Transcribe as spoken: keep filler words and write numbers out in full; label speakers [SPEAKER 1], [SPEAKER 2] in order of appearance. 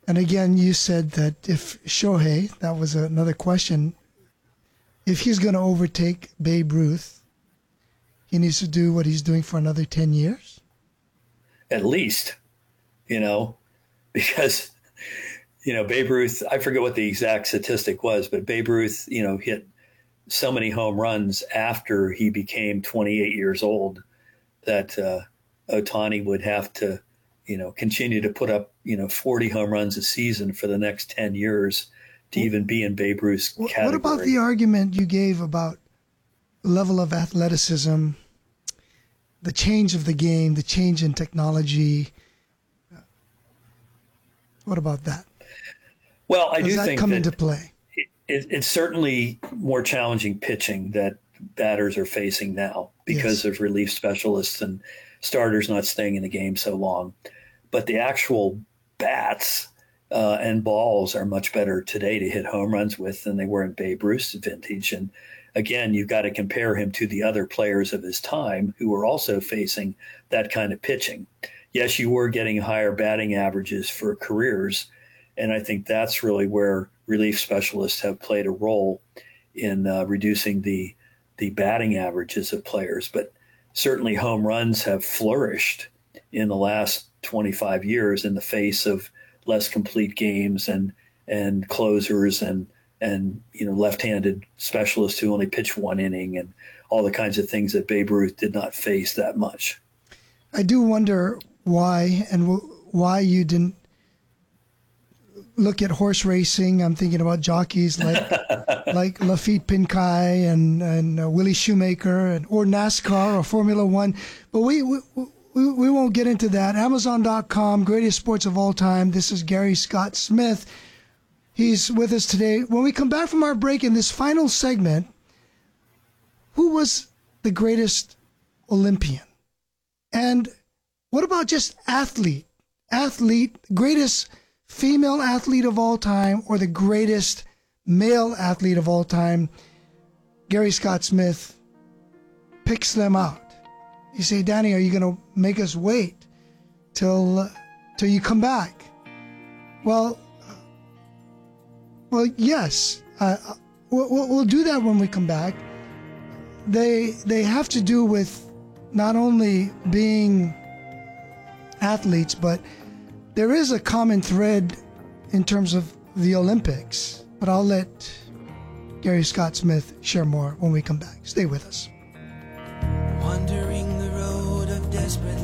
[SPEAKER 1] And again, you said that if Shohei, that was another question, if he's going to overtake Babe Ruth, he needs to do what he's doing for another ten years?
[SPEAKER 2] At least, you know, because, you know, Babe Ruth, I forget what the exact statistic was, but Babe Ruth, you know, hit so many home runs after he became twenty-eight years old that uh, Ohtani would have to, you know, continue to put up, you know, forty home runs a season for the next ten years to even be in Babe Ruth's category.
[SPEAKER 1] What about the argument you gave about level of athleticism, the change of the game, the change in technology? What about that?
[SPEAKER 2] Well, I
[SPEAKER 1] Does
[SPEAKER 2] do
[SPEAKER 1] that
[SPEAKER 2] think
[SPEAKER 1] come
[SPEAKER 2] that
[SPEAKER 1] into play?
[SPEAKER 2] It, it, it's certainly more challenging pitching that batters are facing now because
[SPEAKER 1] Yes.
[SPEAKER 2] of relief specialists and starters not staying in the game so long. But the actual bats uh, and balls are much better today to hit home runs with than they were in Babe Ruth's vintage. And again, you've got to compare him to the other players of his time who were also facing that kind of pitching. Yes, you were getting higher batting averages for careers, and I think that's really where relief specialists have played a role in uh, reducing the the batting averages of players. But certainly home runs have flourished in the last twenty-five years in the face of less complete games and and closers and and you know left-handed specialists who only pitch one inning and all the kinds of things that Babe Ruth did not face that much.
[SPEAKER 1] I do wonder why and w- why you didn't look at horse racing. I'm thinking about jockeys like like Lafitte Pincay and and uh, Willie Shoemaker, and or NASCAR or Formula One. But we, we we we won't get into that. Amazon dot com, greatest sports of all time. This is Gary Scott Smith. He's with us today. When we come back from our break in this final segment, who was the greatest Olympian? And what about just athlete? Athlete, greatest female athlete of all time or the greatest male athlete of all time? Gary Scott Smith picks them out. You say, Danny, are you going to make us wait till uh, till you come back? Well, uh, well, yes. Uh, we'll, we'll do that when we come back. They they have to do with not only being athletes, but there is a common thread in terms of the Olympics. But I'll let Gary Scott Smith share more when we come back. Stay with us.
[SPEAKER 3] Wandering the road of desperate